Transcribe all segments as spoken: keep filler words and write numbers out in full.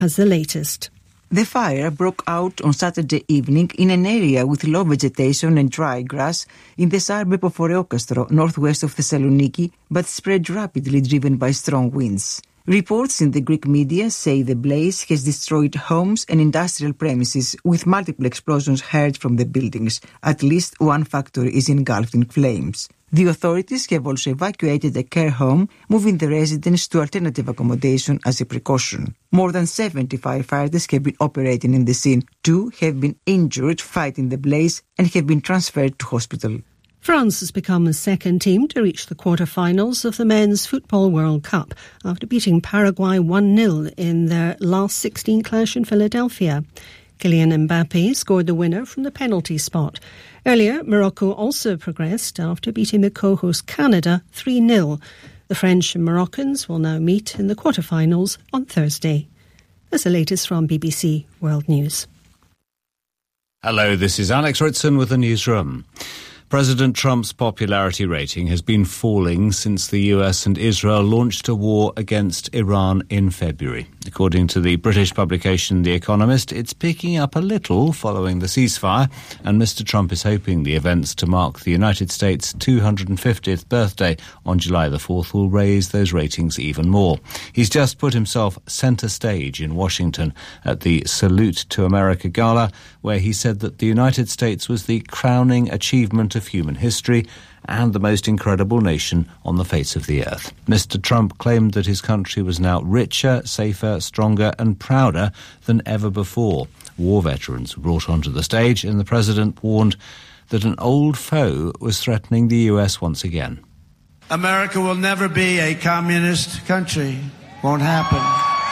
has the latest. The fire broke out on Saturday evening in an area with low vegetation and dry grass in the suburb of Oreokastro, northwest of Thessaloniki, but spread rapidly, driven by strong winds. Reports in the Greek media say the blaze has destroyed homes and industrial premises, with multiple explosions heard from the buildings. At least one factory is engulfed in flames. The authorities have also evacuated a care home, moving the residents to alternative accommodation as a precaution. More than seventy firefighters have been operating in the scene. Two have been injured fighting the blaze and have been transferred to hospital. France has become the second team to reach the quarter-finals of the Men's Football World Cup after beating Paraguay one nil in their last sixteen clash in Philadelphia. Kylian Mbappe scored the winner from the penalty spot. Earlier, Morocco also progressed after beating the co-host Canada three nil. The French and Moroccans will now meet in the quarter-finals on Thursday. That's the latest from B B C World News. Hello, this is Alex Ritson with the newsroom. President Trump's popularity rating has been falling since the U S and Israel launched a war against Iran in February. According to the British publication The Economist, it's picking up a little following the ceasefire, and Mister Trump is hoping the events to mark the United States' two hundred fiftieth birthday on July the fourth will raise those ratings even more. He's just put himself centre stage in Washington at the Salute to America Gala, where he said that the United States was the crowning achievement of human history and the most incredible nation on the face of the earth. Mister Trump claimed that his country was now richer, safer, stronger and prouder than ever before. War veterans were brought onto the stage, and the president warned that an old foe was threatening the U S once again. America will never be a communist country. Won't happen.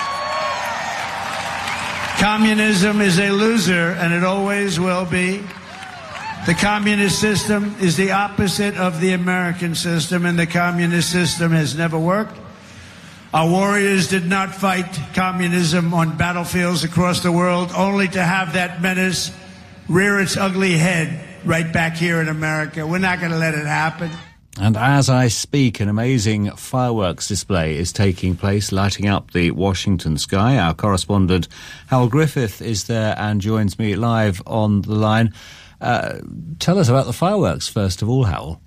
Communism is a loser, and it always will be. The communist system is the opposite of the American system, and the communist system has never worked. Our warriors did not fight communism on battlefields across the world, only to have that menace rear its ugly head right back here in America. We're not going to let it happen. And as I speak, an amazing fireworks display is taking place, lighting up the Washington sky. Our correspondent, Hal Griffith, is there and joins me live on the line. Uh, tell us about the fireworks, first of all, Hal.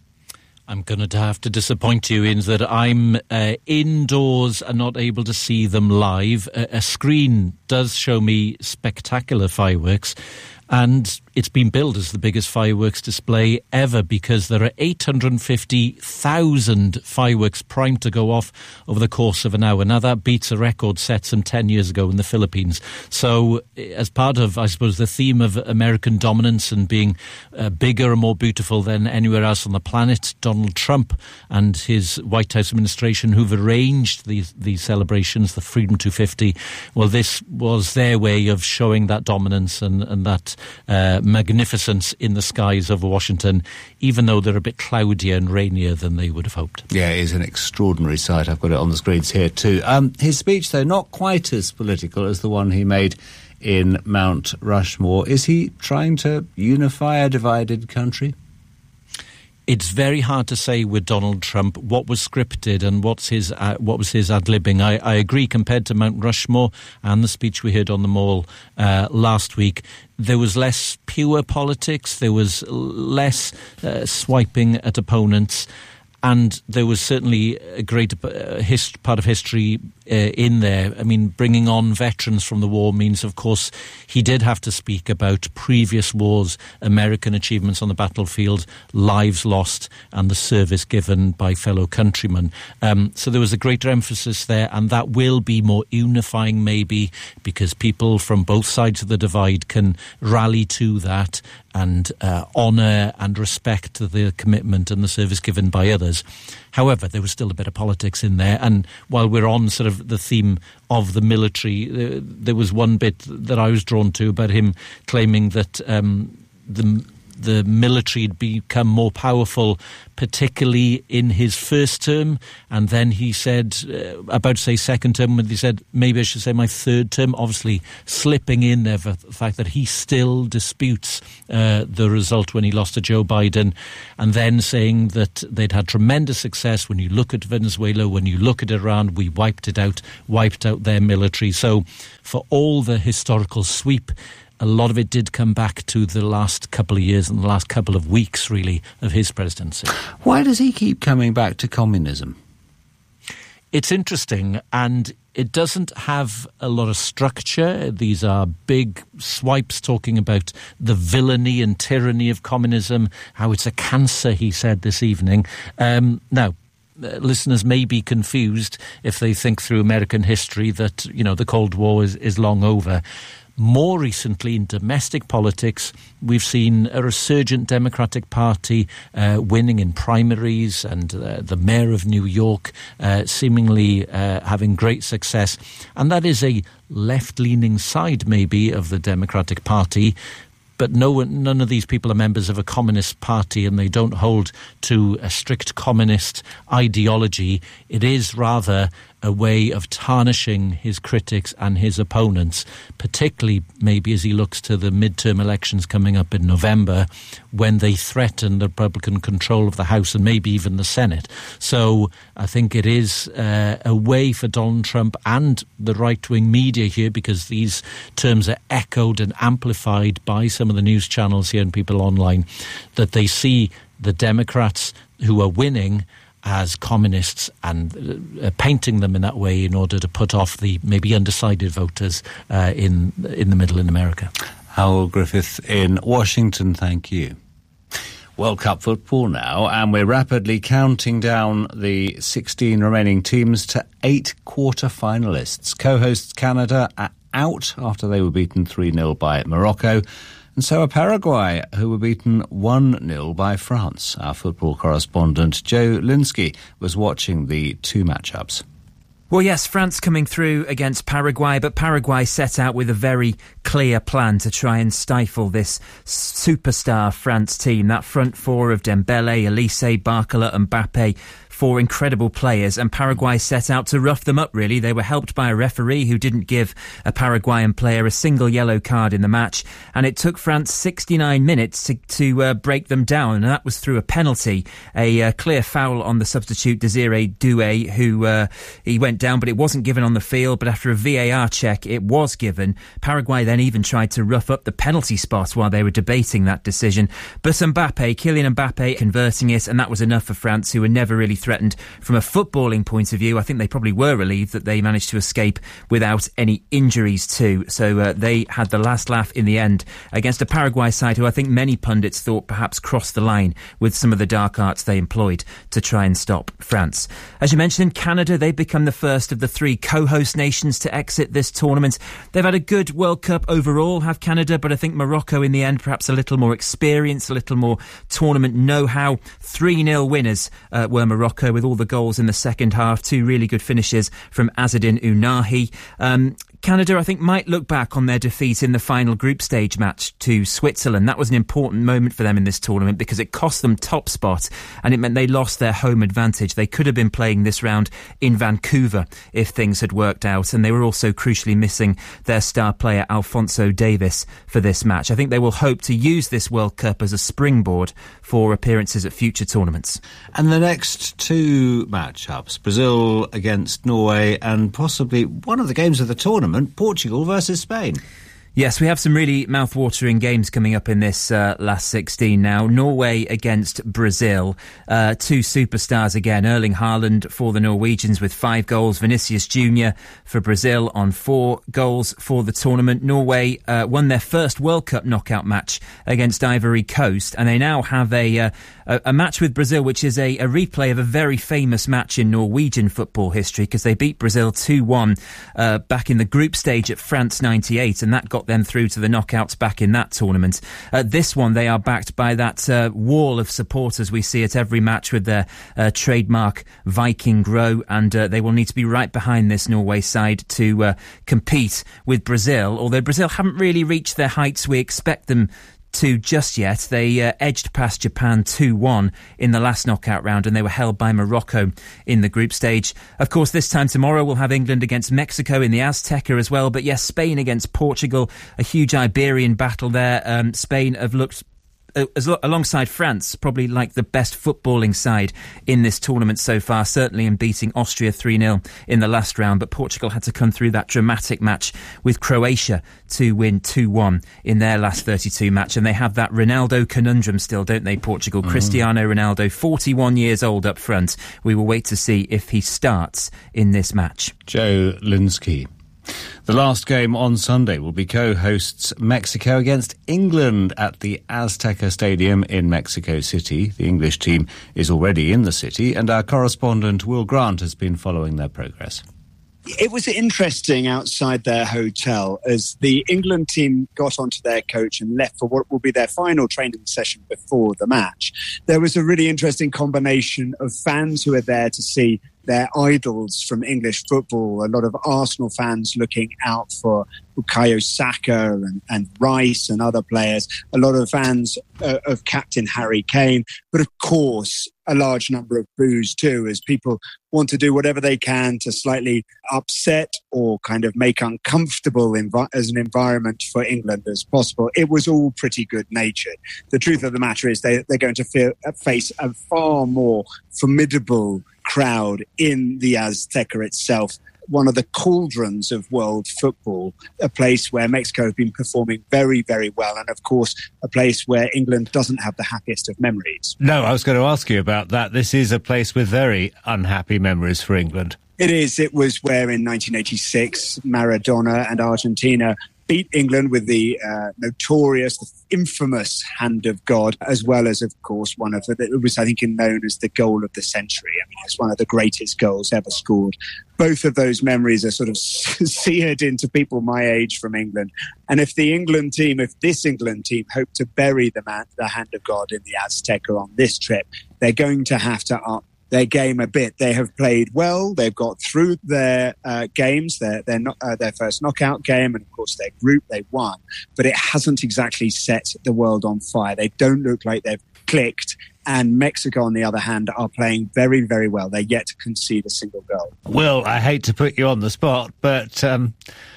I'm going to have to disappoint you in that I'm uh, indoors and not able to see them live. A, a screen does show me spectacular fireworks, and it's been billed as the biggest fireworks display ever because there are eight hundred fifty thousand fireworks primed to go off over the course of an hour. Now, that beats a record set some ten years ago in the Philippines. So, as part of, I suppose, the theme of American dominance and being uh, bigger and more beautiful than anywhere else on the planet, Donald Trump and his White House administration, who've arranged these, these celebrations, the Freedom two fifty, well, this was their way of showing that dominance and, and that uh, magnificence in the skies over Washington, even though they're a bit cloudier and rainier than they would have hoped. Yeah, it is an extraordinary sight. I've got it on the screens here too. Um, his speech, though, not quite as political as the one he made in Mount Rushmore. Is he trying to unify a divided country? It's very hard to say with Donald Trump what was scripted and what's his uh, what was his ad-libbing. I, I agree, compared to Mount Rushmore and the speech we heard on the Mall uh, last week, there was less pure politics, there was less uh, swiping at opponents, and there was certainly a great uh, hist- part of history uh, in there. I mean, bringing on veterans from the war means, of course, he did have to speak about previous wars, American achievements on the battlefield, lives lost, and the service given by fellow countrymen. Um, so there was a greater emphasis there, and that will be more unifying, maybe, because people from both sides of the divide can rally to that and uh, honour and respect the commitment and the service given by others. However, there was still a bit of politics in there, and while we're on sort of the theme of the military, uh, there was one bit that I was drawn to about him claiming that um, the the military had become more powerful, particularly in his first term. And then he said, uh, about to say second term, when he said, maybe I should say my third term, obviously slipping in there for the fact that he still disputes uh, the result when he lost to Joe Biden, and then saying that they'd had tremendous success. When you look at Venezuela, when you look at Iran, we wiped it out, wiped out their military. So for all the historical sweep, a lot of it did come back to the last couple of years and the last couple of weeks, really, of his presidency. Why does he keep coming back to communism? It's interesting, and it doesn't have a lot of structure. These are big swipes talking about the villainy and tyranny of communism, how it's a cancer, he said this evening. Um, now, Uh, listeners may be confused if they think through American history that, you know, the Cold War is, is long over. More recently, in domestic politics, we've seen a resurgent Democratic Party uh, winning in primaries, and uh, the mayor of New York uh, seemingly uh, having great success. And that is a left-leaning side, maybe, of the Democratic Party. But no one, none of these people are members of a communist party, and they don't hold to a strict communist ideology. It is rather a way of tarnishing his critics and his opponents, particularly maybe as he looks to the midterm elections coming up in November, when they threaten the Republican control of the House and maybe even the Senate. So I think it is uh, a way for Donald Trump and the right-wing media here, because these terms are echoed and amplified by some of the news channels here and people online, that they see the Democrats who are winning as communists and uh, painting them in that way in order to put off the maybe undecided voters uh, in in the middle in America. Howell Griffith in Washington, thank you. World Cup football now, and we're rapidly counting down the sixteen remaining teams to eight quarter-finalists. Co-hosts Canada are out after they were beaten three nil by Morocco. And so are Paraguay, who were beaten one nil by France. Our football correspondent Joe Linsky was watching the two matchups. Well, yes, France coming through against Paraguay, but Paraguay set out with a very clear plan to try and stifle this superstar France team. That front four of Dembele, Elise, Barcola and Mbappe, four incredible players, and Paraguay set out to rough them up, really. They were helped by a referee who didn't give a Paraguayan player a single yellow card in the match, and it took France sixty-nine minutes to, to uh, break them down, and that was through a penalty, a uh, clear foul on the substitute Desiree Doué, who uh, he went down, but it wasn't given on the field, but after a V A R check, it was given. Paraguay then even tried to rough up the penalty spot while they were debating that decision, but Mbappe, Kylian Mbappe, converting it, and that was enough for France, who were never really threatened from a footballing point of view. I think they probably were relieved that they managed to escape without any injuries too. So uh, they had the last laugh in the end against a Paraguay side who I think many pundits thought perhaps crossed the line with some of the dark arts they employed to try and stop France. As you mentioned, Canada, they've become the first of the three co-host nations to exit this tournament. They've had a good World Cup overall, have Canada, but I think Morocco in the end perhaps a little more experience, a little more tournament know-how. three nil winners uh, were Morocco, with all the goals in the second half. Two really good finishes from Azzedine Ounahi. Um, Canada, I think, might look back on their defeat in the final group stage match to Switzerland. That was an important moment for them in this tournament because it cost them top spot and it meant they lost their home advantage. They could have been playing this round in Vancouver if things had worked out, and they were also crucially missing their star player Alphonso Davies for this match. I think they will hope to use this World Cup as a springboard for appearances at future tournaments. And the next two matchups, Brazil against Norway and possibly one of the games of the tournament, Portugal versus Spain. Yes, we have some really mouth-watering games coming up in this uh, last sixteen now. Norway against Brazil. Uh, two superstars again. Erling Haaland for the Norwegians with five goals. Vinicius Junior for Brazil on four goals for the tournament. Norway uh, won their first World Cup knockout match against Ivory Coast, and they now have a uh, a, a match with Brazil, which is a, a replay of a very famous match in Norwegian football history, because they beat Brazil two one uh, back in the group stage at France ninety-eight, and that got them through to the knockouts back in that tournament. Uh, this one, they are backed by that uh, wall of supporters we see at every match with their uh, trademark Viking row, and uh, they will need to be right behind this Norway side to uh, compete with Brazil, although Brazil haven't really reached their heights we expect them to just yet. They uh, edged past Japan two one in the last knockout round, and they were held by Morocco in the group stage. Of course, this time tomorrow we'll have England against Mexico in the Azteca as well. But yes, Spain against Portugal, a huge Iberian battle there. Um, Spain have looked, uh, as lo- alongside France, probably like the best footballing side in this tournament so far, certainly in beating Austria three nil in the last round. But Portugal had to come through that dramatic match with Croatia to win two one in their last thirty-two match. And they have that Ronaldo conundrum still, don't they, Portugal? Mm. Cristiano Ronaldo, forty-one years old up front. We will wait to see if he starts in this match. Joe Linsky. The last game on Sunday will be co-hosts Mexico against England at the Azteca Stadium in Mexico City. The English team is already in the city, and our correspondent Will Grant has been following their progress. It was interesting outside their hotel as the England team got onto their coach and left for what will be their final training session before the match. There was a really interesting combination of fans who are there to see their idols from English football. A lot of Arsenal fans looking out for Bukayo Saka and, and Rice and other players. A lot of fans uh, of Captain Harry Kane. But of course, a large number of boos too, as people want to do whatever they can to slightly upset or kind of make uncomfortable envi- as an environment for England as possible. It was all pretty good-natured. The truth of the matter is they, they're going to feel, face a far more formidable crowd in the Azteca itself, one of the cauldrons of world football, a place where Mexico have been performing very, very well, and of course a place where England doesn't have the happiest of memories. No, I was going to ask you about that. This is a place with very unhappy memories for England. It is. It was where in nineteen eighty-six Maradona and Argentina beat England with the uh, notorious, the infamous hand of God, as well as, of course, one of the, it was, I think, known as the goal of the century. I mean, it's one of the greatest goals ever scored. Both of those memories are sort of seared into people my age from England. And if the England team, if this England team hope to bury the, man, the hand of God in the Azteca on this trip, they're going to have to up their game a bit. They have played well. They've got through their uh, games, their their, no, uh, their first knockout game, and of course their group they won. But it hasn't exactly set the world on fire. They don't look like they've clicked. And Mexico, on the other hand, are playing very, very well. They're yet to concede a single goal. Well, I hate to put you on the spot, but um,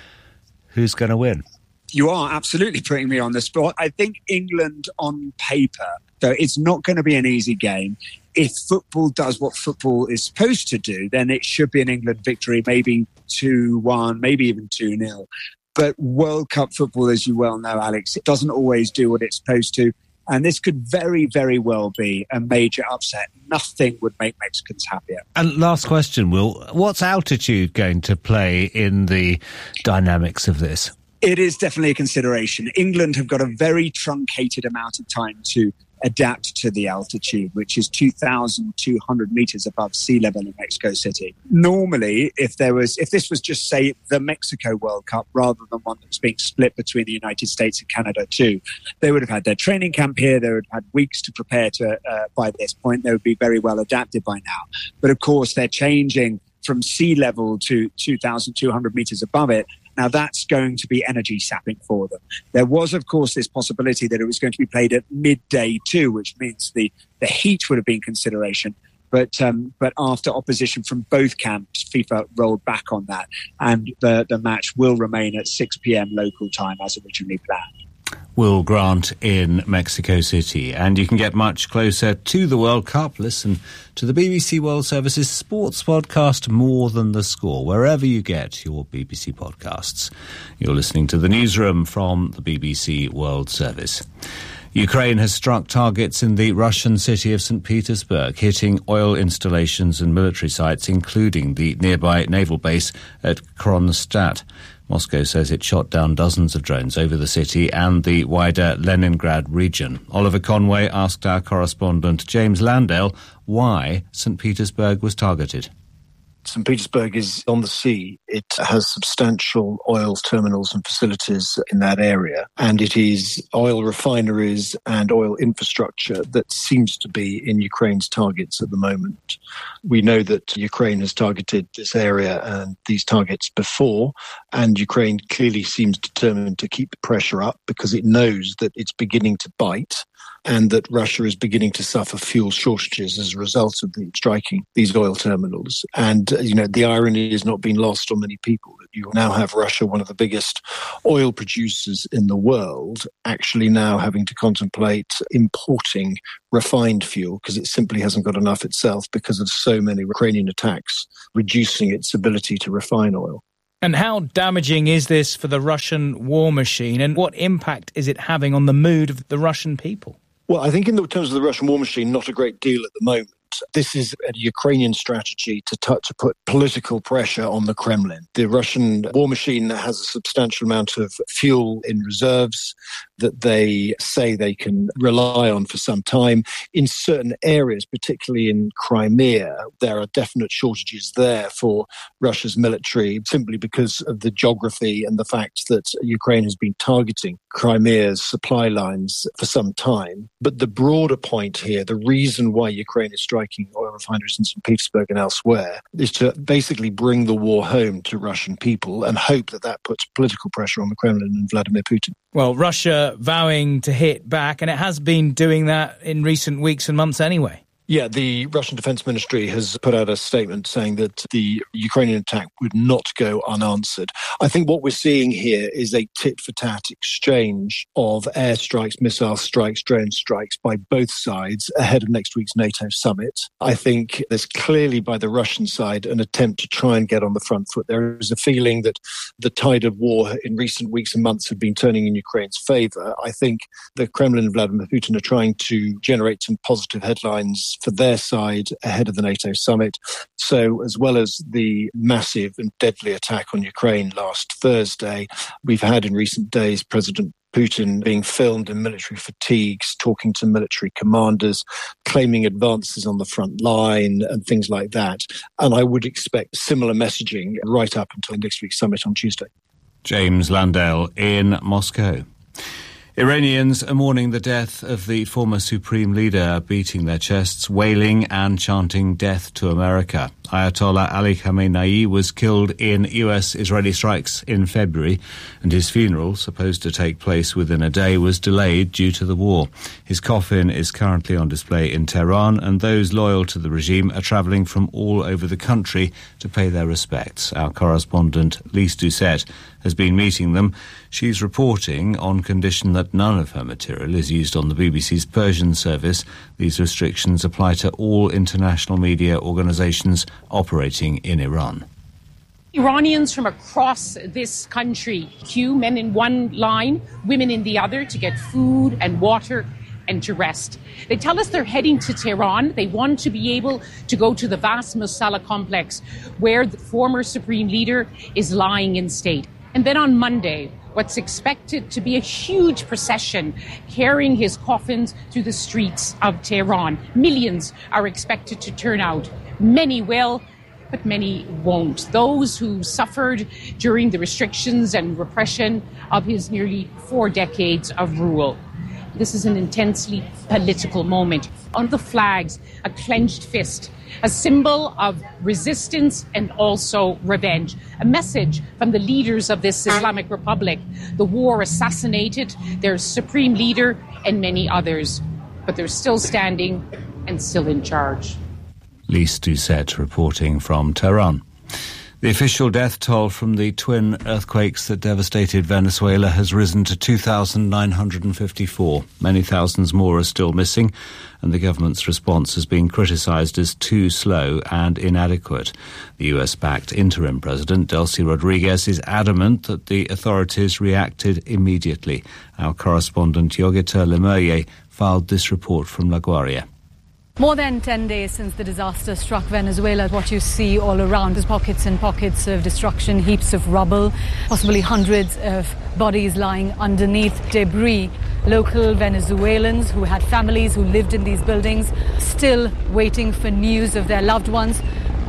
who's going to win? You are absolutely putting me on the spot. I think England on paper, though it's not going to be an easy game. If football does what football is supposed to do, then it should be an England victory, maybe two one, maybe even two nil. But World Cup football, as you well know, Alex, it doesn't always do what it's supposed to. And this could very, very well be a major upset. Nothing would make Mexicans happier. And last question, Will, what's altitude going to play in the dynamics of this? It is definitely a consideration. England have got a very truncated amount of time to adapt to the altitude, which is two thousand two hundred metres above sea level in Mexico City. Normally, if there was, if this was just, say, the Mexico World Cup rather than one that's being split between the United States and Canada too, they would have had their training camp here. They would have had weeks to prepare to, uh, by this point. They would be very well adapted by now. But of course, they're changing from sea level to two thousand two hundred metres above it. Now, that's going to be energy sapping for them. There was, of course, this possibility that it was going to be played at midday too, which means the, the heat would have been consideration. But um, but after opposition from both camps, FIFA rolled back on that. And the, the match will remain at six p.m. local time as originally planned. Will Grant in Mexico City. And you can get much closer to the World Cup. Listen to the B B C World Service's sports podcast, More Than the Score, wherever you get your B B C podcasts. You're listening to The Newsroom from the B B C World Service. Ukraine has struck targets in the Russian city of Saint Petersburg, hitting oil installations and military sites, including the nearby naval base at Kronstadt. Moscow says it shot down dozens of drones over the city and the wider Leningrad region. Oliver Conway asked our correspondent James Landale why Saint Petersburg was targeted. Saint Petersburg is on the sea. It has substantial oil terminals and facilities in that area, and it is oil refineries and oil infrastructure that seems to be in Ukraine's targets at the moment. We know that Ukraine has targeted this area and these targets before, and Ukraine clearly seems determined to keep the pressure up because it knows that it's beginning to bite and that Russia is beginning to suffer fuel shortages as a result of the striking these oil terminals. And, uh, you know, the irony is not being lost on many people. You now have Russia, one of the biggest oil producers in the world, actually now having to contemplate importing refined fuel because it simply hasn't got enough itself because of so many Ukrainian attacks, reducing its ability to refine oil. And how damaging is this for the Russian war machine, and what impact is it having on the mood of the Russian people? Well, I think in the terms of the Russian war machine, not a great deal at the moment. This is a Ukrainian strategy to, t- to put political pressure on the Kremlin. The Russian war machine has a substantial amount of fuel in reserves that they say they can rely on for some time. In certain areas, particularly in Crimea, there are definite shortages there for Russia's military simply because of the geography and the fact that Ukraine has been targeting Crimea's supply lines for some time. But the broader point here, the reason why Ukraine is striking oil refineries in Saint Petersburg and elsewhere, is to basically bring the war home to Russian people and hope that that puts political pressure on the Kremlin and Vladimir Putin. Well, Russia vowing to hit back, and it has been doing that in recent weeks and months anyway. Yeah, the Russian Defense Ministry has put out a statement saying that the Ukrainian attack would not go unanswered. I think what we're seeing here is a tit-for-tat exchange of airstrikes, missile strikes, drone strikes by both sides ahead of next week's NATO summit. I think there's clearly by the Russian side an attempt to try and get on the front foot. There is a feeling that the tide of war in recent weeks and months have been turning in Ukraine's favour. I think the Kremlin and Vladimir Putin are trying to generate some positive headlines for their side ahead of the NATO summit. So as well as the massive and deadly attack on Ukraine last Thursday, we've had in recent days President Putin being filmed in military fatigues, talking to military commanders, claiming advances on the front line and things like that. And I would expect similar messaging right up until next week's summit on Tuesday. James Landell in Moscow. Iranians are mourning the death of the former supreme leader, beating their chests, wailing and chanting death to America. Ayatollah Ali Khamenei was killed in U S-Israeli strikes in February, and his funeral, supposed to take place within a day, was delayed due to the war. His coffin is currently on display in Tehran, and those loyal to the regime are travelling from all over the country to pay their respects. Our correspondent, Lise Doucette, has been meeting them. She's reporting on condition that none of her material is used on the B B C's Persian service. These restrictions apply to all international media organisations operating in Iran. Iranians from across this country queue, men in one line, women in the other, to get food and water and to rest. They tell us they're heading to Tehran. They want to be able to go to the vast Mosala complex where the former supreme leader is lying in state. And then on Monday, what's expected to be a huge procession carrying his coffins through the streets of Tehran. Millions are expected to turn out. Many will, but many won't. Those who suffered during the restrictions and repression of his nearly four decades of rule. This is an intensely political moment. On the flags, a clenched fist, a symbol of resistance and also revenge. A message from the leaders of this Islamic Republic. The war assassinated their supreme leader and many others. But they're still standing and still in charge. Lise Doucette reporting from Tehran. The official death toll from the twin earthquakes that devastated Venezuela has risen to two thousand nine hundred fifty-four. Many thousands more are still missing, and the government's response has been criticised as too slow and inadequate. The U S-backed interim president, Delcy Rodriguez, is adamant that the authorities reacted immediately. Our correspondent, Yogita Lemerye, filed this report from LaGuardia. More than ten days since the disaster struck Venezuela, what you see all around is pockets and pockets of destruction, heaps of rubble, possibly hundreds of bodies lying underneath debris. Local Venezuelans who had families who lived in these buildings still waiting for news of their loved ones.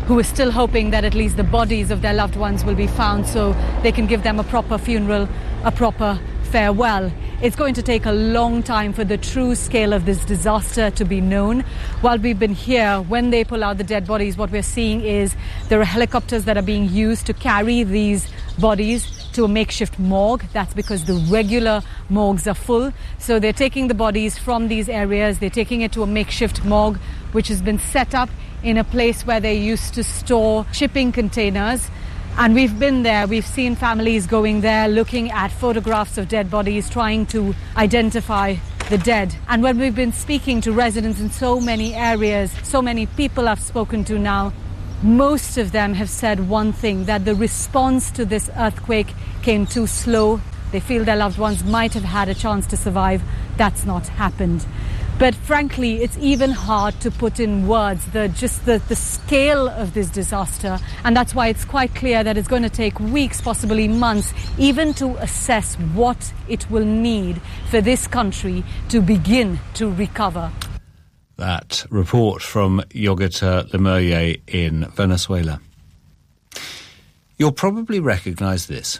who are still hoping that at least the bodies of their loved ones will be found so they can give them a proper funeral, a proper farewell. It's going to take a long time for the true scale of this disaster to be known. While we've been here, when they pull out the dead bodies, what we're seeing is there are helicopters that are being used to carry these bodies to a makeshift morgue. That's because the regular morgues are full. So they're taking the bodies from these areas, they're taking it to a makeshift morgue, which has been set up in a place where they used to store shipping containers. And we've been there, we've seen families going there, looking at photographs of dead bodies, trying to identify the dead. And when we've been speaking to residents in so many areas, so many people I've spoken to now, most of them have said one thing, that the response to this earthquake came too slow. They feel their loved ones might have had a chance to survive. That's not happened. But frankly, it's even hard to put in words the just the, the scale of this disaster. And that's why it's quite clear that it's going to take weeks, possibly months, even to assess what it will need for this country to begin to recover. That report from Yogita Lemerye in Venezuela. You'll probably recognise this.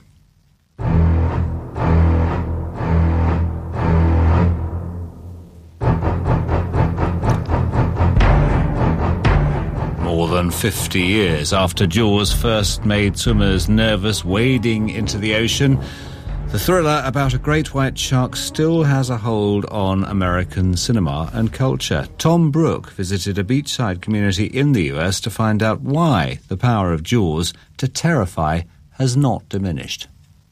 More than fifty years after Jaws first made swimmers nervous wading into the ocean, the thriller about a great white shark still has a hold on American cinema and culture. Tom Brooke visited a beachside community in the U S to find out why the power of Jaws to terrify has not diminished.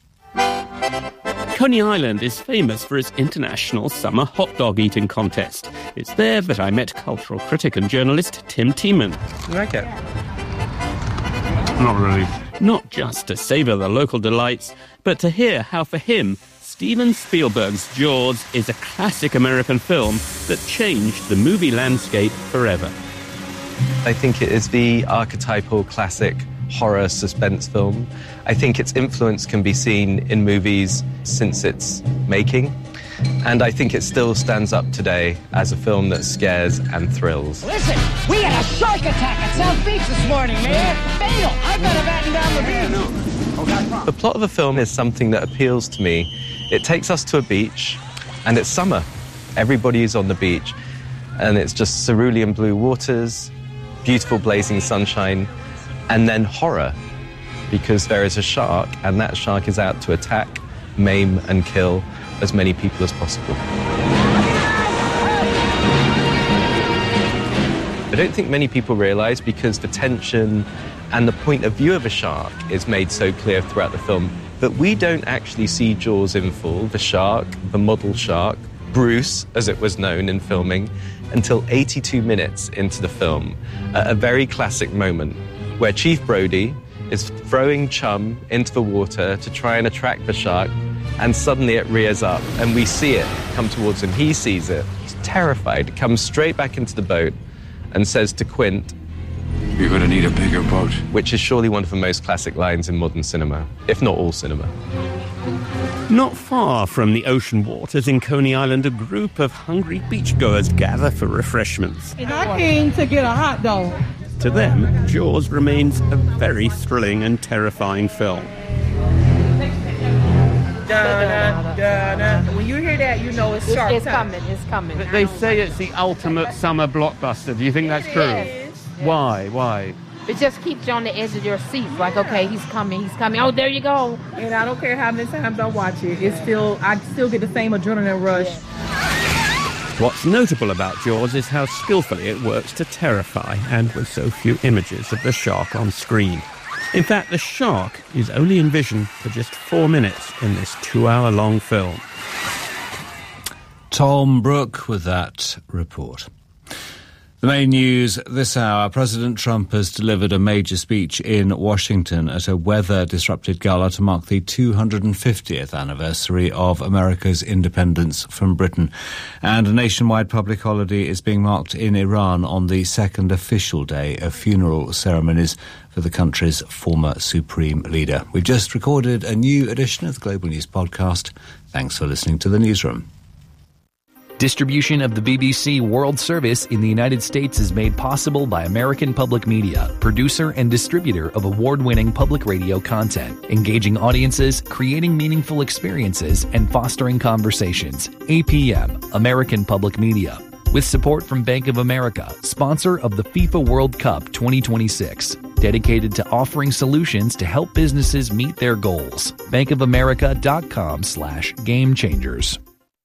Coney Island is famous for its international summer hot dog eating contest. It's there that I met cultural critic and journalist Tim Tiemann. You like it? Not really. Not just to savour the local delights, but to hear how for him, Steven Spielberg's Jaws is a classic American film that changed the movie landscape forever. I think it is the archetypal classic horror suspense film. I think its influence can be seen in movies since its making, and I think it still stands up today as a film that scares and thrills. Listen, we had a shark attack at South Beach this morning, man. Fatal. I better batten down the beach. The plot of the film is something that appeals to me. It takes us to a beach, and it's summer. Everybody is on the beach, and it's just cerulean blue waters, beautiful blazing sunshine, and then horror, because there is a shark, and that shark is out to attack, maim, and kill as many people as possible. I don't think many people realise, because the tension and the point of view of a shark is made so clear throughout the film, that we don't actually see Jaws in full, the shark, the model shark, Bruce, as it was known in filming, until eighty-two minutes into the film, at a very classic moment where Chief Brody is throwing chum into the water to try and attract the shark, and suddenly it rears up, and we see it come towards him. He sees it. He's terrified, comes straight back into the boat and says to Quint, "You're going to need a bigger boat." Which is surely one of the most classic lines in modern cinema, if not all cinema. Not far from the ocean waters in Coney Island, a group of hungry beachgoers gather for refreshments. And I came to get a hot dog. To them, Jaws remains a very thrilling and terrifying film. Da-na, da-na. When you hear that, you know it's shark It's time. coming, it's coming. They say it's the ultimate summer blockbuster. Do you think that's true? Yes. Why? Why? It just keeps you on the edge of your seat. Like, okay, he's coming, he's coming. Oh, there you go. And I don't care how many times I watch it. It's still, I still get the same adrenaline rush. What's notable about Jaws is how skillfully it works to terrify, and with so few images of the shark on screen. In fact, the shark is only in vision for just four minutes in this two-hour-long film. Tom Brooke with that report. The main news this hour: President Trump has delivered a major speech in Washington at a weather-disrupted gala to mark the two hundred fiftieth anniversary of America's independence from Britain. And a nationwide public holiday is being marked in Iran on the second official day of funeral ceremonies for the country's former supreme leader. We've just recorded a new edition of the Global News Podcast. Thanks for listening to the Newsroom. Distribution of the B B C World Service in the United States is made possible by American Public Media, producer and distributor of award-winning public radio content, engaging audiences, creating meaningful experiences, and fostering conversations. A P M, American Public Media. With support from Bank of America, sponsor of the FIFA World Cup twenty twenty-six. Dedicated to offering solutions to help businesses meet their goals. bankofamerica.com slash game changers.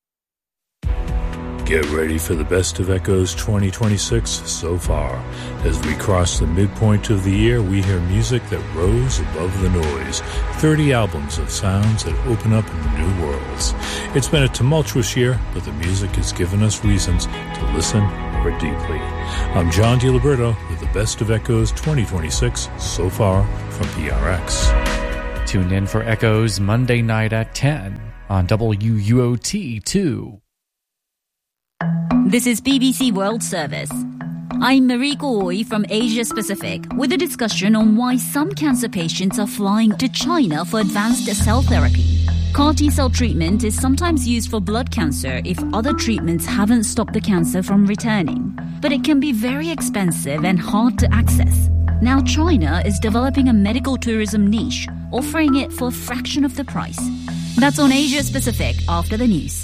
Get ready for the Best of Echoes twenty twenty-six so far. As we cross the midpoint of the year, we hear music that rose above the noise. thirty albums of sounds that open up new worlds. It's been a tumultuous year, but the music has given us reasons to listen more deeply. I'm John DiLiberto with the Best of Echoes twenty twenty-six so far from P R X. Tune in for Echoes Monday night at ten on W U O T two. This is B B C World Service. I'm Mariko Oi from Asia Pacific with a discussion on why some cancer patients are flying to China for advanced cell therapy. C A R T-cell treatment is sometimes used for blood cancer if other treatments haven't stopped the cancer from returning. But it can be very expensive and hard to access. Now China is developing a medical tourism niche, offering it for a fraction of the price. That's on Asia Pacific after the news.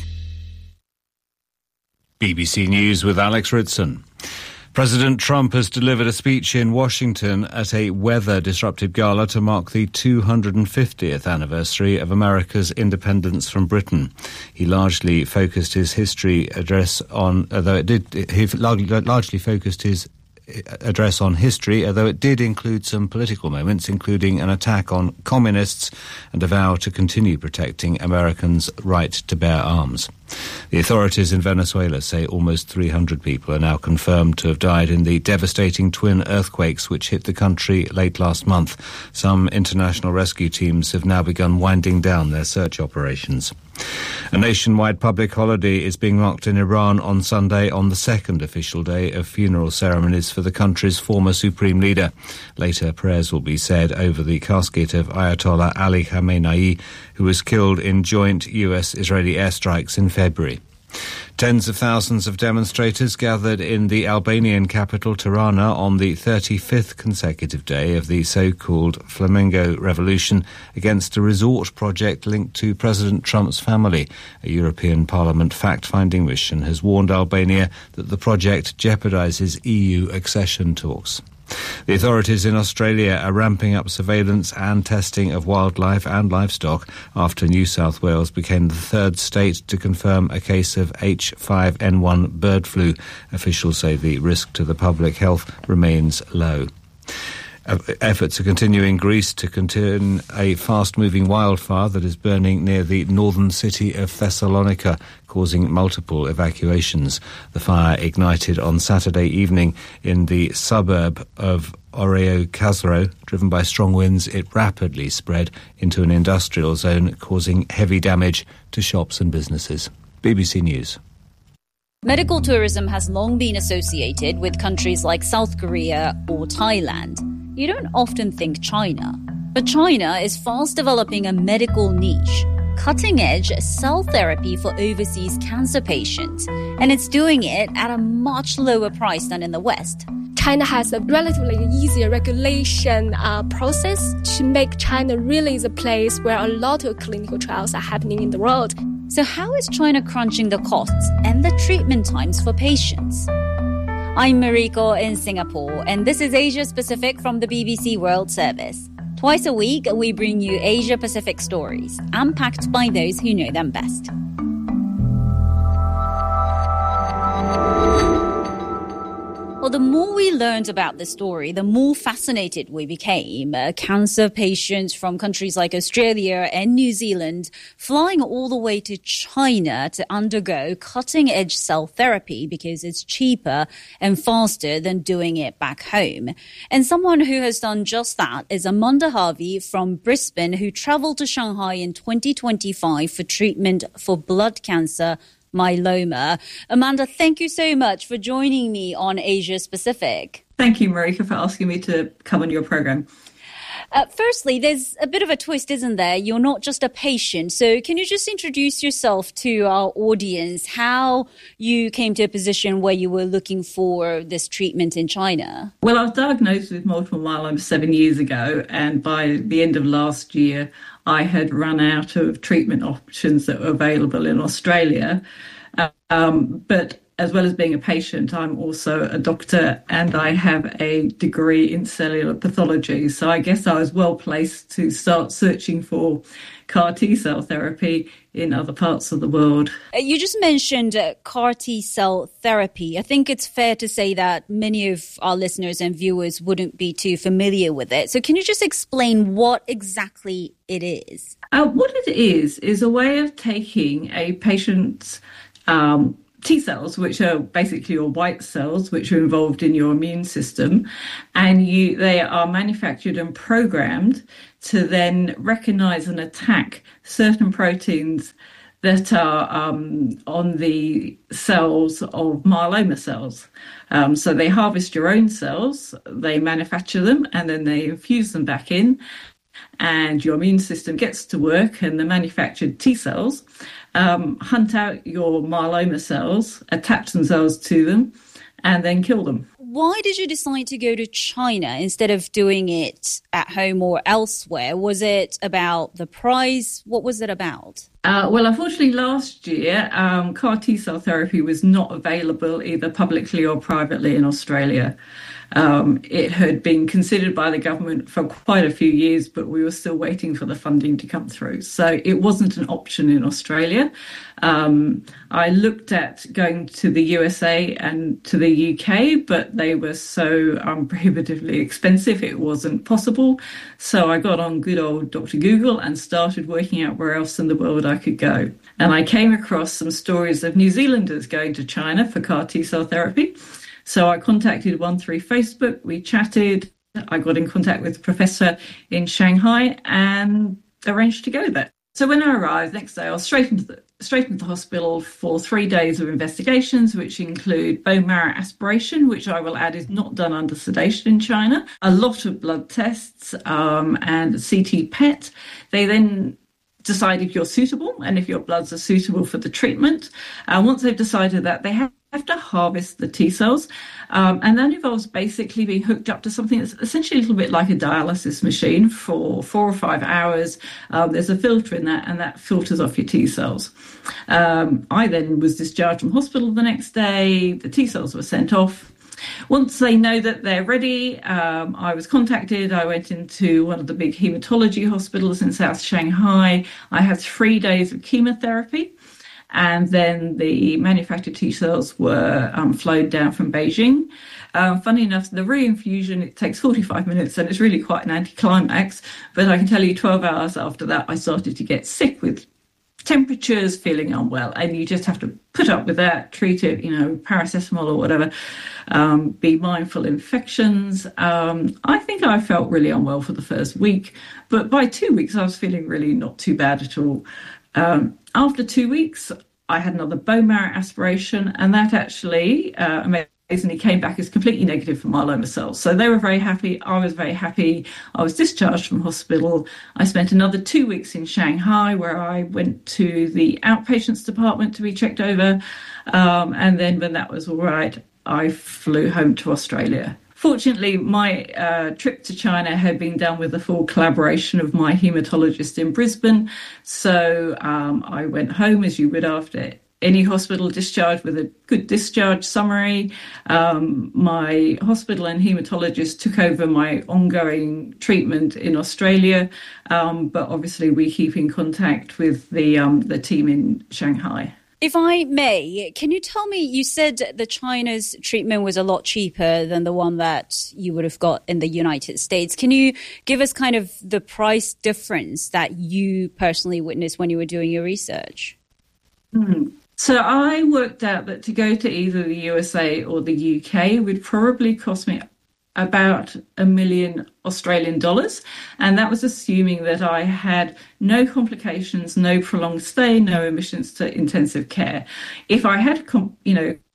B B C News with Alex Ritson. President Trump has delivered a speech in Washington at a weather-disrupted gala to mark the two hundred fiftieth anniversary of America's independence from Britain. He largely focused his history address on, although it did, he largely focused his address on history, although it did include some political moments, including an attack on communists and a vow to continue protecting Americans' right to bear arms. The authorities in Venezuela say almost three hundred people are now confirmed to have died in the devastating twin earthquakes which hit the country late last month. Some international rescue teams have now begun winding down their search operations. A nationwide public holiday is being marked in Iran on Sunday on the second official day of funeral ceremonies for the country's former supreme leader. Later, prayers will be said over the casket of Ayatollah Ali Khamenei, who was killed in joint U S-Israeli airstrikes in February. Tens of thousands of demonstrators gathered in the Albanian capital Tirana on the thirty-fifth consecutive day of the so-called Flamingo Revolution against a resort project linked to President Trump's family. A European Parliament fact-finding mission has warned Albania that the project jeopardizes E U accession talks. The authorities in Australia are ramping up surveillance and testing of wildlife and livestock after New South Wales became the third state to confirm a case of H five N one bird flu. Officials say the risk to the public health remains low. Efforts are continuing in Greece to contain a fast-moving wildfire that is burning near the northern city of Thessalonica, causing multiple evacuations. The fire ignited on Saturday evening in the suburb of Oreokazaro. Driven by strong winds, it rapidly spread into an industrial zone, causing heavy damage to shops and businesses. B B C News. Medical tourism has long been associated with countries like South Korea or Thailand. You don't often think China, but China is fast developing a medical niche, cutting-edge cell therapy for overseas cancer patients, and it's doing it at a much lower price than in the West. China has a relatively easier regulation uh, process to make China really the place where a lot of clinical trials are happening in the world. So how is China crunching the costs and the treatment times for patients? I'm Mariko in Singapore, and this is Asia Pacific from the B B C World Service. Twice a week, we bring you Asia Pacific stories, unpacked by those who know them best. Well, the more we learned about the story, the more fascinated we became. Uh, cancer patients from countries like Australia and New Zealand flying all the way to China to undergo cutting-edge cell therapy because it's cheaper and faster than doing it back home. And someone who has done just that is Amanda Harvey from Brisbane, who travelled to Shanghai in twenty twenty-five for treatment for blood cancer myeloma. Amanda, thank you so much for joining me on Asia Pacific. Thank you, Marika, for asking me to come on your program. Uh, firstly, there's a bit of a twist, isn't there? You're not just a patient. So can you just introduce yourself to our audience, how you came to a position where you were looking for this treatment in China? Well, I was diagnosed with multiple myeloma seven years ago, and by the end of last year, I had run out of treatment options that were available in Australia. Um, but as well as being a patient, I'm also a doctor and I have a degree in cellular pathology. So I guess I was well placed to start searching for C A R T-cell therapy in other parts of the world. You just mentioned uh, C A R T-cell therapy. I think it's fair to say that many of our listeners and viewers wouldn't be too familiar with it. So can you just explain what exactly it is? Uh, what it is, is a way of taking a patient's um, T-cells, which are basically your white cells, which are involved in your immune system, and you they are manufactured and programmed to then recognize and attack certain proteins that are um, on the cells of myeloma cells. Um, so they harvest your own cells, they manufacture them, and then they infuse them back in, and your immune system gets to work, and the manufactured T-cells Um, hunt out your myeloma cells, attach themselves to them, and then kill them. Why did you decide to go to China instead of doing it at home or elsewhere? Was it about the price? What was it about? Uh, well, unfortunately, last year, um, C A R T-cell therapy was not available either publicly or privately in Australia. Um, it had been considered by the government for quite a few years, but we were still waiting for the funding to come through. So it wasn't an option in Australia. Um, I looked at going to the U S A and to the U K, but they were so um, prohibitively expensive, it wasn't possible. So I got on good old Doctor Google and started working out where else in the world I could go. And I came across some stories of New Zealanders going to China for C A R T-cell therapy. So I contacted one through Facebook, we chatted, I got in contact with a professor in Shanghai and arranged to go there. So when I arrived, next day I was straight into the, straight into the hospital for three days of investigations, which include bone marrow aspiration, which I will add is not done under sedation in China, a lot of blood tests um, and C T P E T. They then decide if you're suitable and if your bloods are suitable for the treatment. Uh, once they've decided that, they have have to harvest the T-cells, um, and that involves basically being hooked up to something that's essentially a little bit like a dialysis machine for four or five hours. Um, there's a filter in that, and that filters off your T-cells. Um, I then was discharged from hospital the next day. The T-cells were sent off. Once they know that they're ready, um, I was contacted. I went into one of the big hematology hospitals in South Shanghai. I had three days of chemotherapy. And then the manufactured T-cells were um, flowed down from Beijing. Um, funny enough, the reinfusion, it takes forty-five minutes and it's really quite an anticlimax. But I can tell you twelve hours after that, I started to get sick with temperatures, feeling unwell. And you just have to put up with that, treat it, you know, paracetamol or whatever, um, be mindful infections. Um, I think I felt really unwell for the first week. But by two weeks, I was feeling really not too bad at all. Um, after two weeks, I had another bone marrow aspiration, and that actually uh, amazingly came back as completely negative for myeloma cells. So they were very happy. I was very happy. I was discharged from hospital. I spent another two weeks in Shanghai, where I went to the outpatients department to be checked over. Um, and then when that was all right, I flew home to Australia. Fortunately, my uh, trip to China had been done with the full collaboration of my haematologist in Brisbane. So um, I went home, as you would after any hospital discharge, with a good discharge summary. Um, my hospital and haematologist took over my ongoing treatment in Australia. Um, but obviously, we keep in contact with the um, the team in Shanghai. If I may, can you tell me, you said the China's treatment was a lot cheaper than the one that you would have got in the United States. Can you give us kind of the price difference that you personally witnessed when you were doing your research? Mm. So I worked out that to go to either the U S A or the U K would probably cost me about a million Australian dollars. And that was assuming that I had no complications, no prolonged stay, no admissions to intensive care. If I had, you know,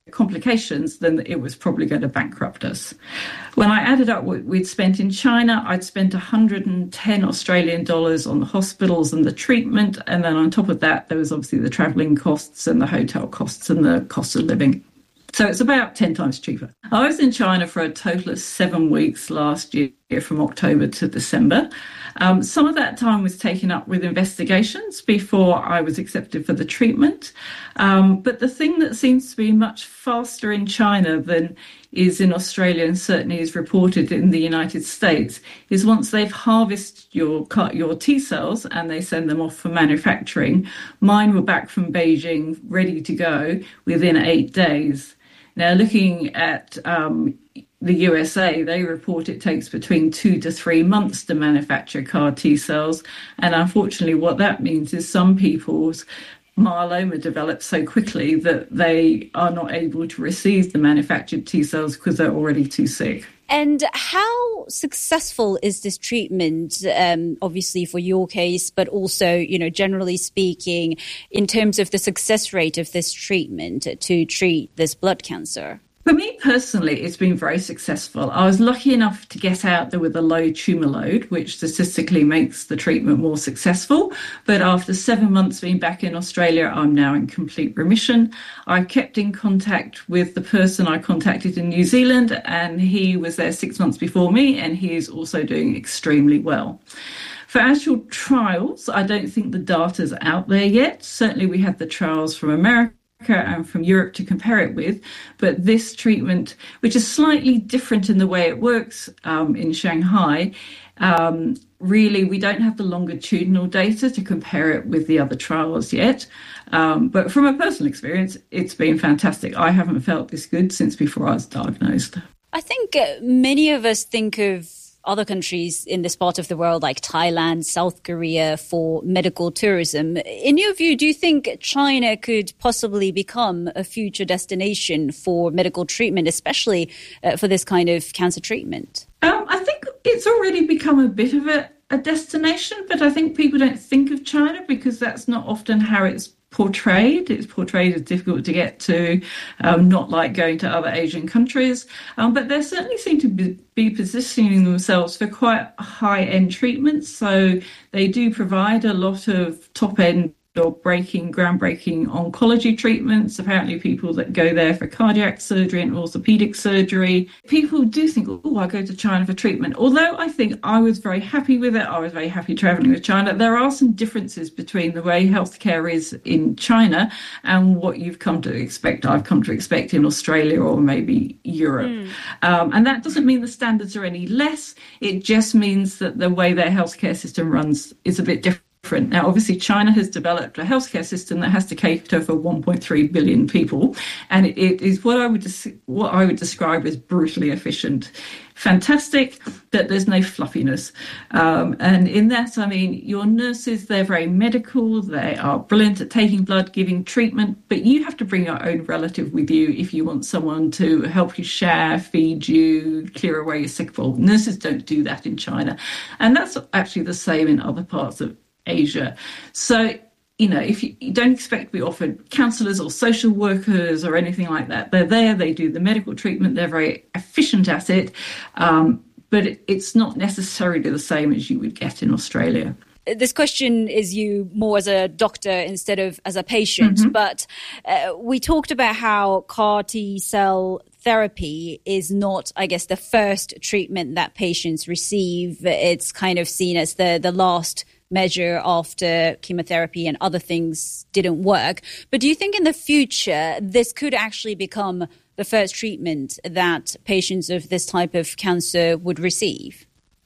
complications, then it was probably going to bankrupt us. When I added up what we'd spent in China, I'd spent one hundred ten Australian dollars on the hospitals and the treatment. And then on top of that, there was obviously the travelling costs and the hotel costs and the cost of living. So it's about ten times cheaper. I was in China for a total of seven weeks last year, from October to December. Um, some of that time was taken up with investigations before I was accepted for the treatment. Um, but the thing that seems to be much faster in China than is in Australia, and certainly is reported in the United States, is once they've harvested your your T cells and they send them off for manufacturing. Mine were back from Beijing, ready to go within eight days. Now, looking at um, the U S A, they report it takes between two to three months to manufacture C A R T cells. And unfortunately, what that means is some people's myeloma develops so quickly that they are not able to receive the manufactured T cells because they're already too sick. And how successful is this treatment, um, obviously for your case, but also, you know, generally speaking, in terms of the success rate of this treatment to treat this blood cancer? For me personally, it's been very successful. I was lucky enough to get out there with a low tumour load, which statistically makes the treatment more successful. But after seven months being back in Australia, I'm now in complete remission. I kept in contact with the person I contacted in New Zealand, and he was there six months before me, and he is also doing extremely well. For actual trials, I don't think the data's out there yet. Certainly we have the trials from America and from Europe to compare it with, but this treatment, which is slightly different in the way it works um, in Shanghai, um, really we don't have the longitudinal data to compare it with the other trials yet. Um, but from a personal experience, it's been fantastic. I haven't felt this good since before I was diagnosed. I think uh, many of us think of other countries in this part of the world like Thailand, South Korea for medical tourism. In your view, do you think China could possibly become a future destination for medical treatment, especially uh, for this kind of cancer treatment? Um, I think it's already become a bit of a, a destination, but I think people don't think of China because that's not often how it's portrayed. It's portrayed as difficult to get to, um, not like going to other Asian countries. Um, but they certainly seem to be, be positioning themselves for quite high-end treatments. So they do provide a lot of top-end or breaking, groundbreaking oncology treatments. Apparently people that go there for cardiac surgery and orthopedic surgery. People do think, oh, I go to China for treatment. Although I think I was very happy with it. I was very happy travelling with China. There are some differences between the way healthcare is in China and what you've come to expect, I've come to expect in Australia or maybe Europe. Mm. Um, and that doesn't mean the standards are any less. It just means that the way their healthcare system runs is a bit different. Now, obviously, China has developed a healthcare system that has to cater for one point three billion people, and it is what I would des- what I would describe as brutally efficient. Fantastic that there's no fluffiness, um, and in that, I mean, your nurses, they're very medical, they are brilliant at taking blood, giving treatment, but you have to bring your own relative with you if you want someone to help you shower, feed you, clear away your sick ball. Nurses don't do that in China, and that's actually the same in other parts of Asia. So, you know, if you, you don't expect to be offered counsellors or social workers or anything like that, they're there, they do the medical treatment, they're very efficient at it, um, but it, it's not necessarily the same as you would get in Australia. This question is you more as a doctor instead of as a patient, mm-hmm. but uh, we talked about how C A R T cell therapy is not, I guess, the first treatment that patients receive. It's kind of seen as the, the last measure after chemotherapy and other things didn't work. But do you think in the future this could actually become the first treatment that patients of this type of cancer would receive?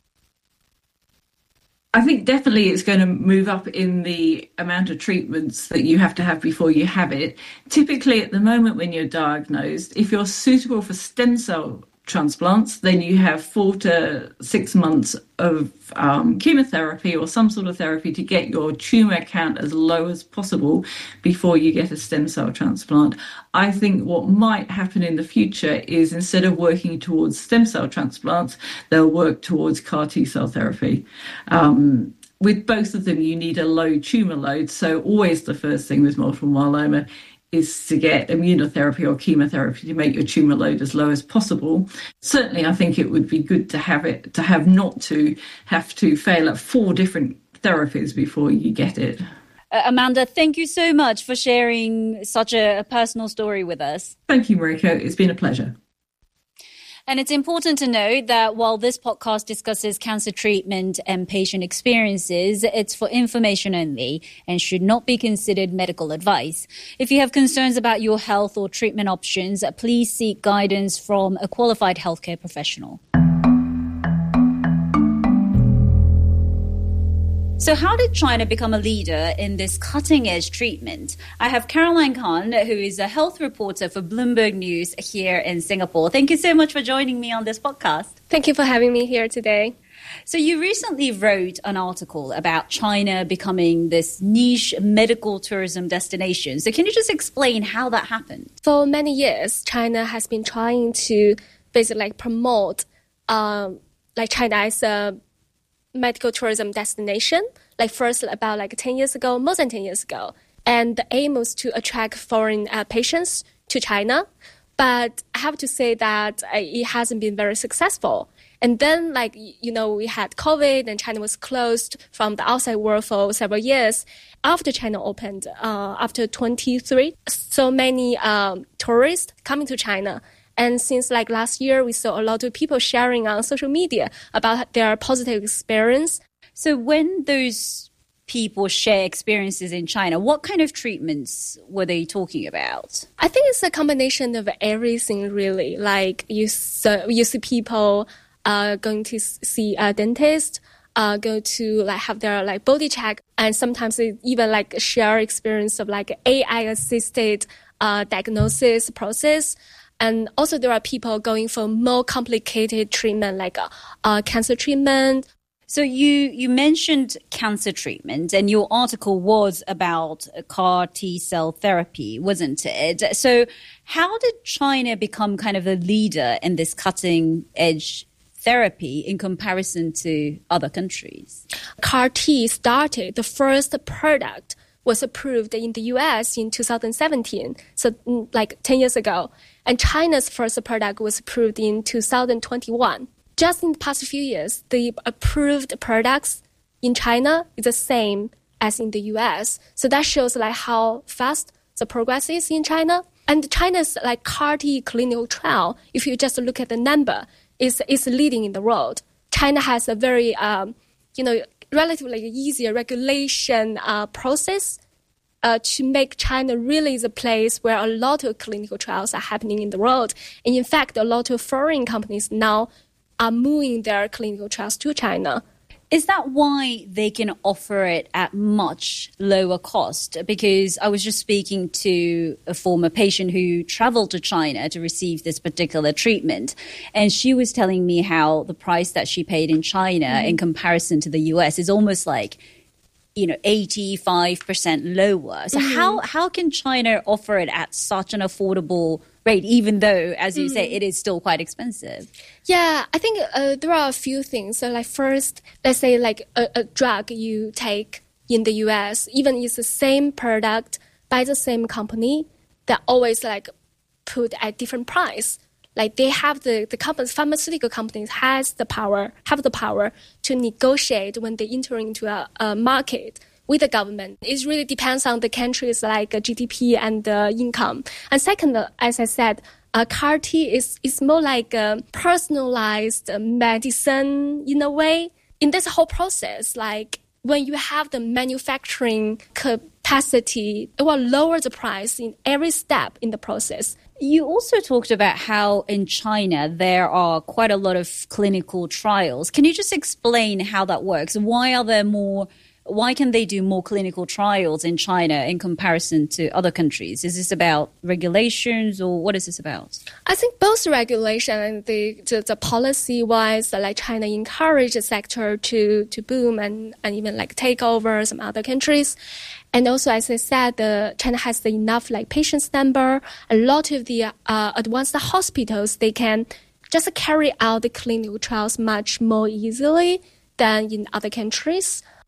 I think definitely it's going to move up in the amount of treatments that you have to have before you have it. Typically, at the moment when you're diagnosed, if you're suitable for stem cell transplants, then you have four to six months of um, chemotherapy or some sort of therapy to get your tumour count as low as possible before you get a stem cell transplant. I think what might happen in the future is instead of working towards stem cell transplants, they'll work towards C A R T cell therapy. Um, with both of them, you need a low tumour load. So always the first thing with multiple myeloma is to get immunotherapy or chemotherapy to make your tumour load as low as possible. Certainly, I think it would be good to have it, to have not to have to fail at four different therapies before you get it. Uh, Amanda, thank you so much for sharing such a, a personal story with us. Thank you, Mariko. It's been a pleasure. And it's important to note that while this podcast discusses cancer treatment and patient experiences, it's for information only and should not be considered medical advice. If you have concerns about your health or treatment options, please seek guidance from a qualified healthcare professional. So how did China become a leader in this cutting-edge treatment? I have Caroline Khan, who is a health reporter for Bloomberg News here in Singapore. Thank you so much for joining me on this podcast. Thank you for having me here today. So you recently wrote an article about China becoming this niche medical tourism destination. So can you just explain how that happened? For many years, China has been trying to basically like promote um, like China as a medical tourism destination, like first about like ten years ago, more than ten years ago. And the aim was to attract foreign uh, patients to China. But I have to say that uh, it hasn't been very successful. And then, like, you know, we had COVID and China was closed from the outside world for several years. After China opened, uh, after twenty-three, so many um, tourists coming to China. And since like last year, we saw a lot of people sharing on social media about their positive experience. So when those people share experiences in China, what kind of treatments were they talking about? I think it's a combination of everything, really. Like you, so, you see people uh, going to see a dentist, uh, go to like have their like body check, and sometimes they even like share experience of like A I assisted uh, diagnosis process. And also there are people going for more complicated treatment, like uh, uh, cancer treatment. So you, you mentioned cancer treatment, and your article was about C A R T-cell therapy, wasn't it? So how did China become kind of a leader in this cutting-edge therapy in comparison to other countries? C A R T started, the first product was approved in the U S in two thousand seventeen, so like ten years ago. And China's first product was approved in two thousand twenty-one. Just in the past few years, the approved products in China is the same as in the U S. So that shows like how fast the progress is in China. And China's like C A R T clinical trial, if you just look at the number, is is leading in the world. China has a very, um, you know, relatively easier regulation uh, process uh, to make China really the place where a lot of clinical trials are happening in the world. And in fact, a lot of foreign companies now are moving their clinical trials to China. Is that why they can offer it at much lower cost? Because I was just speaking to a former patient who traveled to China to receive this particular treatment, and she was telling me how the price that she paid in China mm-hmm. in comparison to the U S is almost like, you know, eighty-five percent lower. So mm-hmm. how, how can China offer it at such an affordable rate, even though, as you mm. say, it is still quite expensive? Yeah, I think uh, there are a few things. So like first, let's say like a, a drug you take in the U S, even it's the same product by the same company, that always like put at different price. Like they have the, the companies, pharmaceutical companies has the power, have the power to negotiate when they enter into a, a market with the government. It really depends on the country's like G D P and uh, income. And second, as I said, uh, C A R T is, is more like a personalized medicine in a way. In this whole process, like when you have the manufacturing capacity, it will lower the price in every step in the process. You also talked about how in China there are quite a lot of clinical trials. Can you just explain how that works? Why are there more Why can they do more clinical trials in China in comparison to other countries? Is this about regulations, or what is this about? I think both regulation and the the, the policy-wise, like China encourage the sector to, to boom and, and even like take over some other countries. And also, as I said, the China has enough like patients number. A lot of the uh, advanced hospitals, they can just carry out the clinical trials much more easily than in other countries.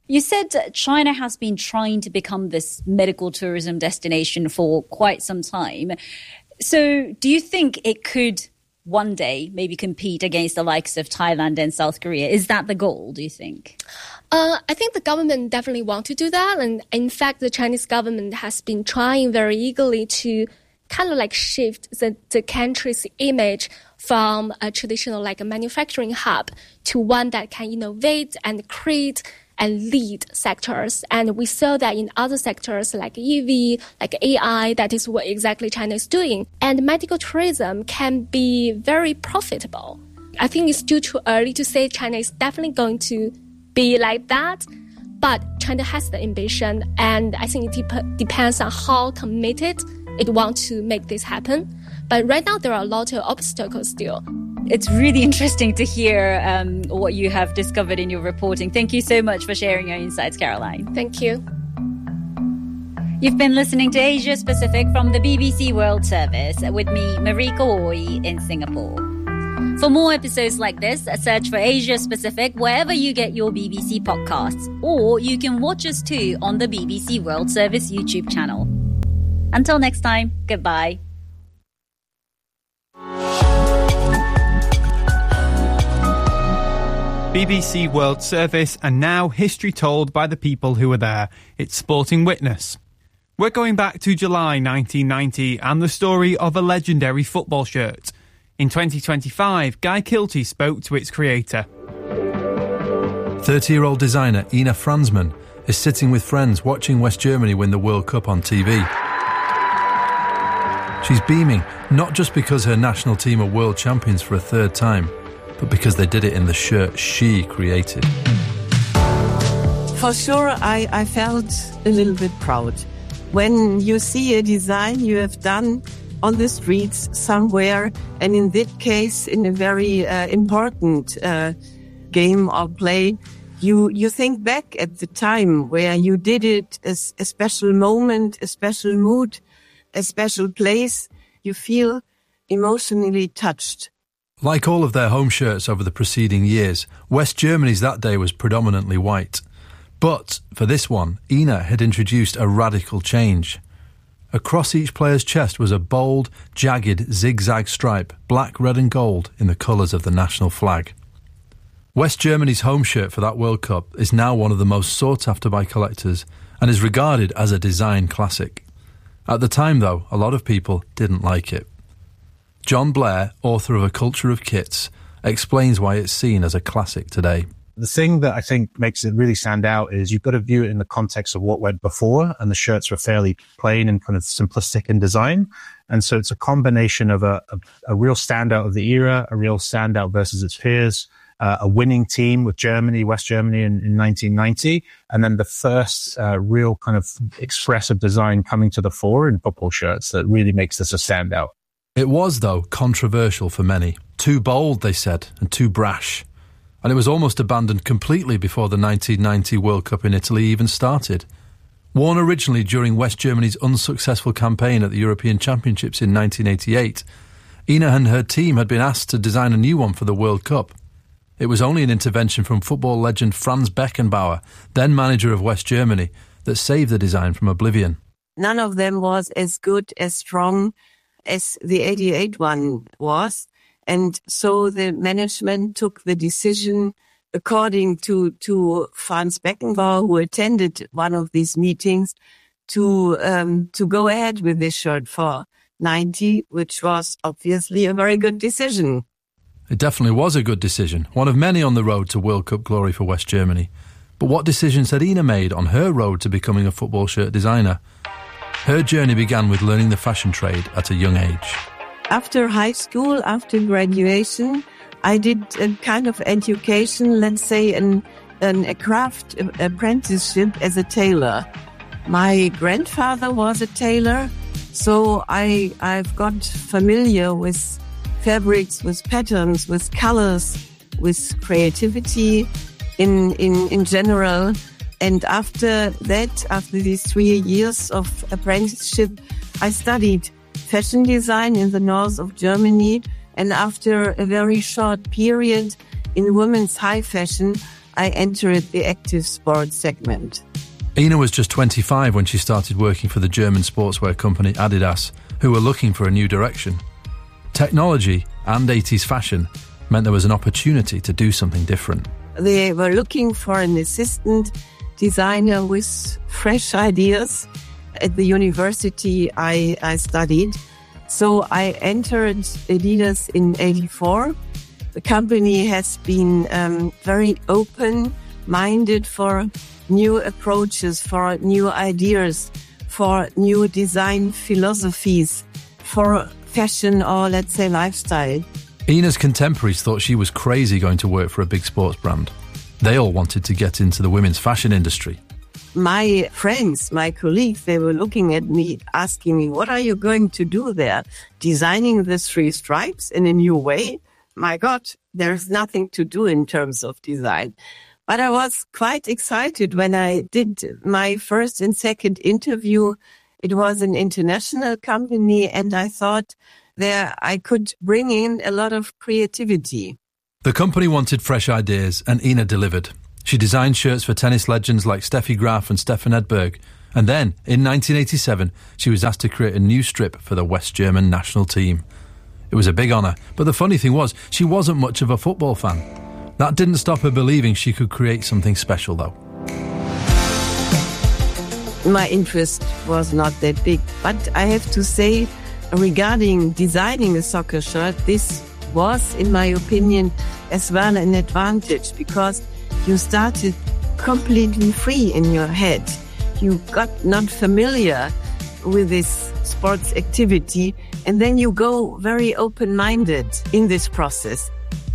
You said China has been trying to become this medical tourism destination for quite some time. So do you think it could one day maybe compete against the likes of Thailand and South Korea? Is that the goal, do you think? Uh, I think the government definitely want to do that. And in fact, the Chinese government has been trying very eagerly to kind of like shift the, the country's image from a traditional like a manufacturing hub to one that can innovate and create and lead sectors. And we saw that in other sectors like E V, like A I, that is what exactly China is doing. And medical tourism can be very profitable. I think it's still too early to say China is definitely going to be like that. But China has the ambition, and I think it dep- depends on how committed it wants to make this happen. But right now, there are a lot of obstacles still. It's really interesting to hear um, what you have discovered in your reporting. Thank you so much for sharing your insights, Caroline. Thank you. You've been listening to Asia Pacific from the B B C World Service with me, Marika Oi, in Singapore. For more episodes like this, search for Asia Pacific wherever you get your B B C podcasts, or you can watch us too on the B B C World Service YouTube channel. Until next time, goodbye. B B C World Service, and now history told by the people who were there. It's Sporting Witness. We're going back to July nineteen ninety and the story of a legendary football shirt. In twenty twenty-five, Guy Kilty spoke to its creator. thirty-year-old designer Ina Franzmann is sitting with friends watching West Germany win the World Cup on T V. She's beaming, not just because her national team are world champions for a third time, but because they did it in the shirt she created. For sure, I, I felt a little bit proud. When you see a design you have done on the streets somewhere, and in that case, in a very uh, important uh, game or play, you, you think back at the time where you did it, a, a special moment, a special mood, a special place. You feel emotionally touched. Like all of their home shirts over the preceding years, West Germany's that day was predominantly white. But for this one, Ina had introduced a radical change. Across each player's chest was a bold, jagged, zigzag stripe, black, red and gold, in the colours of the national flag. West Germany's home shirt for that World Cup is now one of the most sought after by collectors and is regarded as a design classic. At the time, though, a lot of people didn't like it. John Blair, author of A Culture of Kits, explains why it's seen as a classic today. The thing that I think makes it really stand out is you've got to view it in the context of what went before, and the shirts were fairly plain and kind of simplistic in design. And so it's a combination of a, a, a real standout of the era, a real standout versus its peers, uh, a winning team with Germany, West Germany in, in nineteen ninety, and then the first uh, real kind of expressive design coming to the fore in football shirts that really makes this a standout. It was, though, controversial for many. Too bold, they said, and too brash. And it was almost abandoned completely before the nineteen ninety World Cup in Italy even started. Worn originally during West Germany's unsuccessful campaign at the European Championships in nineteen eighty-eight, Ina and her team had been asked to design a new one for the World Cup. It was only an intervention from football legend Franz Beckenbauer, then manager of West Germany, that saved the design from oblivion. None of them was as good, as strong as the eighty-eight one was. And so the management took the decision, according to, to Franz Beckenbauer, who attended one of these meetings, to, um, to go ahead with this shirt for ninety, which was obviously a very good decision. It definitely was a good decision, one of many on the road to World Cup glory for West Germany. But what decisions had Ina made on her road to becoming a football shirt designer? Her journey began with learning the fashion trade at a young age. After high school, after graduation, I did a kind of education, let's say an, an, a craft apprenticeship as a tailor. My grandfather was a tailor, so I, I've got familiar with fabrics, with patterns, with colors, with creativity in, in, in general. And after that, after these three years of apprenticeship, I studied fashion design in the north of Germany. And after a very short period in women's high fashion, I entered the active sports segment. Ina was just twenty-five when she started working for the German sportswear company Adidas, who were looking for a new direction. Technology and eighties fashion meant there was an opportunity to do something different. They were looking for an assistant designer with fresh ideas. At the university I, I studied. So I entered Adidas in eighty-four. The company has been um, very open-minded for new approaches, for new ideas, for new design philosophies, for fashion or, let's say, lifestyle. Ina's contemporaries thought she was crazy going to work for a big sports brand. They all wanted to get into the women's fashion industry. My friends, my colleagues, they were looking at me, asking me, what are you going to do there? Designing the three stripes in a new way? My God, there's nothing to do in terms of design. But I was quite excited when I did my first and second interview. It was an international company, and I thought there I could bring in a lot of creativity. The company wanted fresh ideas, and Ina delivered. She designed shirts for tennis legends like Steffi Graf and Stefan Edberg. And then, in nineteen eighty-seven, she was asked to create a new strip for the West German national team. It was a big honour, but the funny thing was, she wasn't much of a football fan. That didn't stop her believing she could create something special, though. My interest was not that big, but I have to say, regarding designing a soccer shirt, this was, in my opinion, as well an advantage, because you started completely free in your head. You got not familiar with this sports activity, and then you go very open-minded in this process.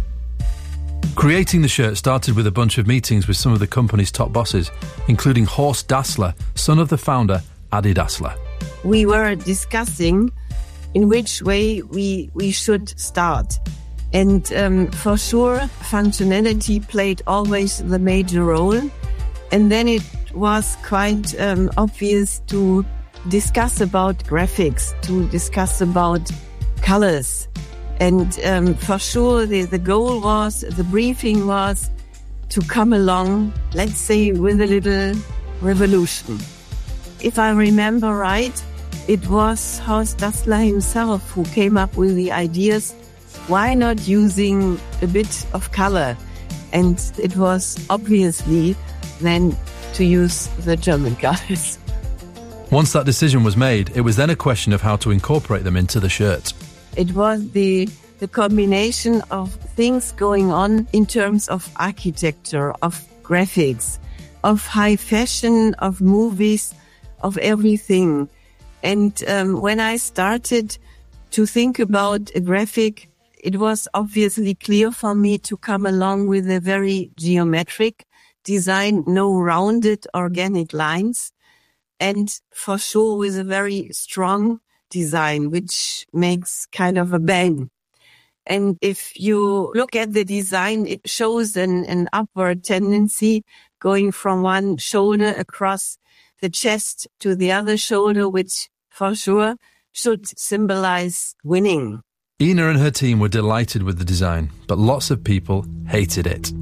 Creating the shirt started with a bunch of meetings with some of the company's top bosses, including Horst Dassler, son of the founder, Adi Dassler. We were discussing in which way we, we should start. And um, for sure, functionality played always the major role. And then it was quite um, obvious to discuss about graphics, to discuss about colors. And um, for sure, the, the goal was, the briefing was to come along, let's say, with a little revolution. If I remember right, it was Horst Dassler himself who came up with the ideas. Why not using a bit of color? And it was obviously then to use the German colors. Once that decision was made, it was then a question of how to incorporate them into the shirt. It was the, the combination of things going on in terms of architecture, of graphics, of high fashion, of movies, of everything. And um, when I started to think about a graphic, it was obviously clear for me to come along with a very geometric design, no rounded organic lines, and for sure with a very strong design, which makes kind of a bang. And if you look at the design, it shows an, an upward tendency going from one shoulder across the chest to the other shoulder, which for sure should symbolize winning. Ina and her team were delighted with the design, but lots of people hated it.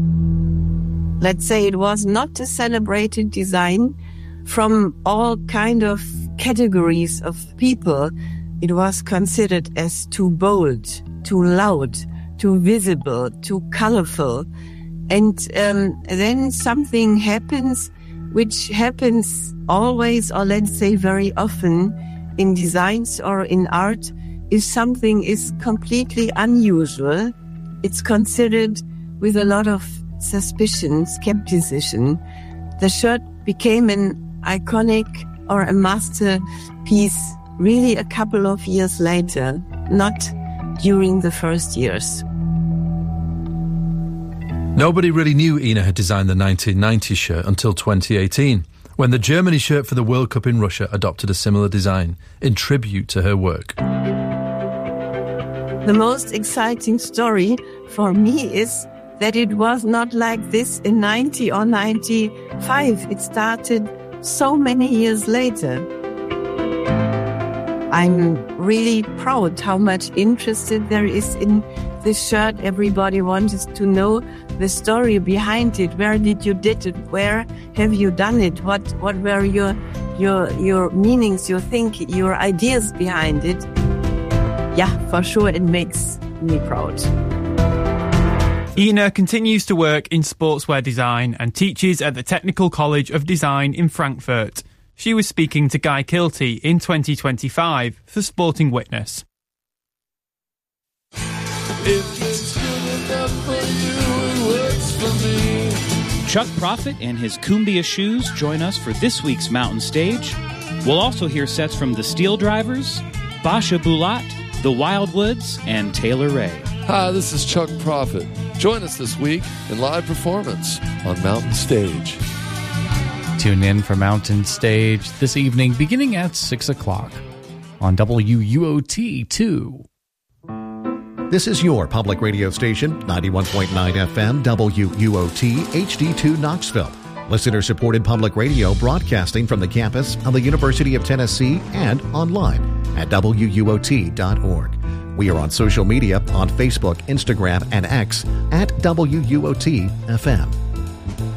Let's say it was not a celebrated design. From all kind of categories of people, it was considered as too bold, too loud, too visible, too colorful. And um, then something happens, which happens always, or let's say very often, in designs or in art. If something is completely unusual, it's considered with a lot of suspicion, skepticism. The shirt became an iconic or a masterpiece really a couple of years later, not during the first years. Nobody really knew Ina had designed the nineteen ninety shirt until twenty eighteen, when the Germany shirt for the World Cup in Russia adopted a similar design in tribute to her work. The most exciting story for me is that it was not like this in ninety or ninety-five. It started so many years later. I'm really proud how much interest there is in this shirt. Everybody wants to know the story behind it. Where did you did it? Where have you done it? What what were your your your meanings, your thinking, your ideas behind it? Yeah, for sure it makes me proud. Ina continues to work in sportswear design and teaches at the Technical College of Design in Frankfurt. She was speaking to Guy Kilty in twenty twenty-five for Sporting Witness. If it's good enough for you, it works for me. Chuck Prophet and his Cumbia Shoes join us for this week's Mountain Stage. We'll also hear sets from the Steel Drivers, Basha Bulat, the Wildwoods, and Taylor Ray. Hi, this is Chuck Prophet. Join us this week in live performance on Mountain Stage. Tune in for Mountain Stage this evening beginning at six o'clock on W U O T two. This is your public radio station, ninety-one point nine F M, W U O T, H D two Knoxville. Listener-supported public radio broadcasting from the campus of the University of Tennessee and online at W U O T dot org. We are on social media on Facebook, Instagram, and X at W U O T F M.